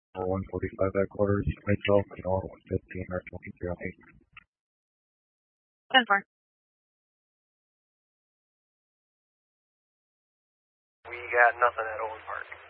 or 145 headquarters, Rachel, Lenore 115 or 23 on 8. 10-4. We got nothing at Owen Park.